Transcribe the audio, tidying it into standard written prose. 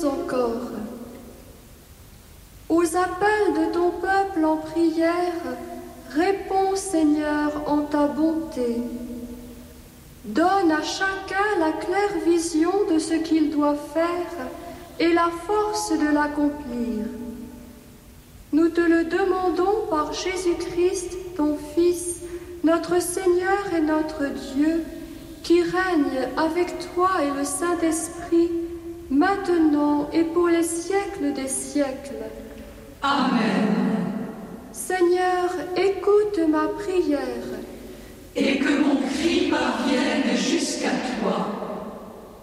encore. Aux appels de ton peuple en prière, réponds, Seigneur, en ta bonté. Donne à chacun la claire vision de ce qu'il doit faire et la force de l'accomplir. Nous te le demandons par Jésus-Christ, ton Fils, notre Seigneur et notre Dieu, qui règne avec toi et le Saint-Esprit, maintenant et pour les siècles des siècles. Amen. Seigneur, écoute ma prière. Et que mon cri parvienne jusqu'à toi.